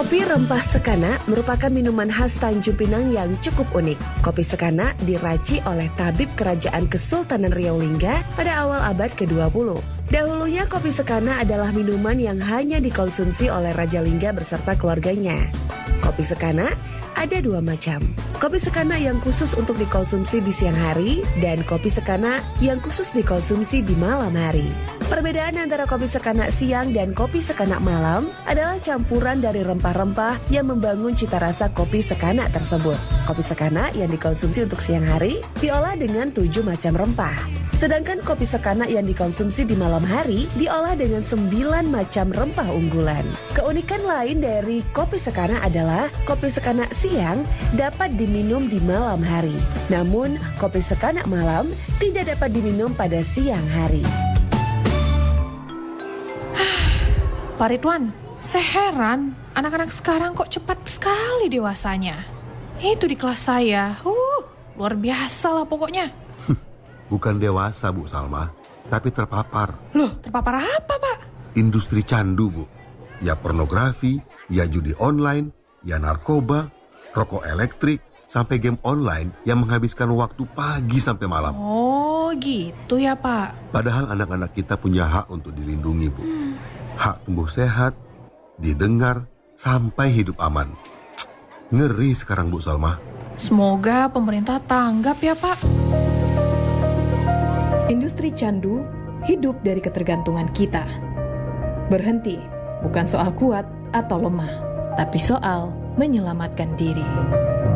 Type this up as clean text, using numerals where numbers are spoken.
Kopi rempah sekana merupakan minuman khas Tanjung Pinang yang cukup unik. Kopi sekana diraci oleh tabib Kerajaan Kesultanan Riau Lingga pada awal abad ke-20. Dahulunya kopi sekana adalah minuman yang hanya dikonsumsi oleh Raja Lingga beserta keluarganya. Kopi sekana ada dua macam. Kopi sekana yang khusus untuk dikonsumsi di siang hari dan kopi sekana yang khusus dikonsumsi di malam hari. Perbedaan antara kopi sekana siang dan kopi sekana malam adalah campuran dari rempah-rempah yang membangun cita rasa kopi sekana tersebut. Kopi sekana yang dikonsumsi untuk siang hari diolah dengan 7 macam rempah. Sedangkan kopi sekana yang dikonsumsi di malam hari diolah dengan 9 macam rempah unggulan. Keunikan lain dari kopi sekana adalah kopi sekana siang dapat diminum di malam hari. Namun, kopi sekana malam tidak dapat diminum pada siang hari. Pak Ridwan, saya heran anak-anak sekarang kok cepat sekali dewasanya. Itu di kelas saya, luar biasa lah pokoknya. Bukan dewasa, Bu Salma, tapi terpapar. Loh, terpapar apa, Pak? Industri candu, Bu. Ya pornografi, ya judi online, ya narkoba, rokok elektrik, sampai game online yang menghabiskan waktu pagi sampai malam. Oh, gitu ya, Pak. Padahal anak-anak kita punya hak untuk dilindungi, Bu. Hak tumbuh sehat, didengar, sampai hidup aman. Ngeri sekarang, Bu Salma. Semoga pemerintah tanggap ya, Pak. Industri candu hidup dari ketergantungan kita. Berhenti bukan soal kuat atau lemah, tapi soal menyelamatkan diri.